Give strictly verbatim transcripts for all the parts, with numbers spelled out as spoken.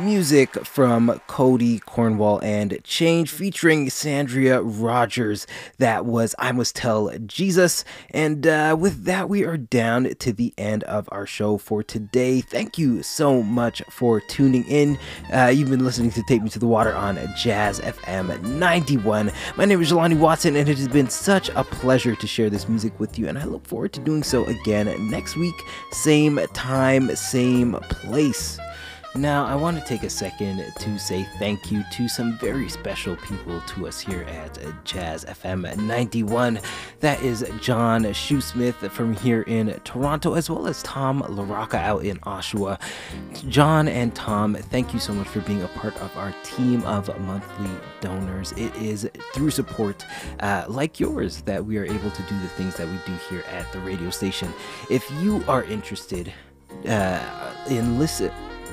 music from Cody Cornwall and Change featuring Sandria Rogers. That was I Must Tell Jesus. And uh, with that, we are down to the end of our show for today. Thank you so much for tuning in. Uh, you've been listening to Take Me to the Water on Jazz F M ninety-one. My name is Jelani Watson, and it has been such a pleasure to share this music with you. And I look forward to doing so again next week. Same time, same place. Now, I want to take a second to say thank you to some very special people to us here at Jazz F M ninety-one. That is John Shoesmith from here in Toronto, as well as Tom LaRocca out in Oshawa. John and Tom, thank you so much for being a part of our team of monthly donors. It is through support uh, like yours that we are able to do the things that we do here at the radio station. If you are interested uh, in listen...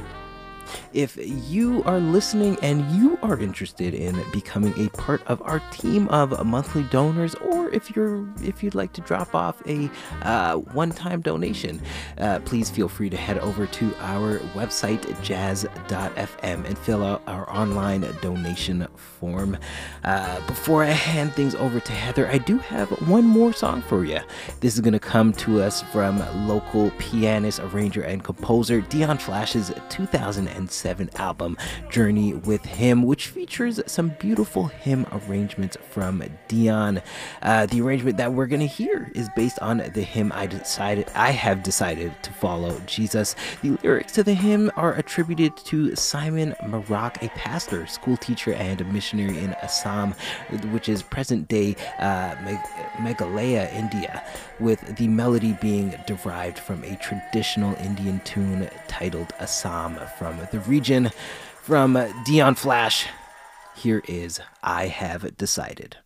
If you are listening and you are interested in becoming a part of our team of monthly donors, or if you're if you'd like to drop off a uh, one-time donation, uh, please feel free to head over to our website jazz dot f m and fill out our online donation form. Uh, before I hand things over to Heather, I do have one more song for you. This is going to come to us from local pianist, arranger, and composer Dion Flash's two thousand seven album Journey with Him, which features some beautiful hymn arrangements from Dion. Uh, the arrangement that we're going to hear is based on the hymn I decided I have decided to follow Jesus. The lyrics to the hymn are attributed to Simon Marak, a pastor, school teacher, and a missionary in Assam, which is present-day uh, Meg- Meghalaya, India, with the melody being derived from a traditional Indian tune titled Assam from the region. From Dion Flash, here is I Have Decided.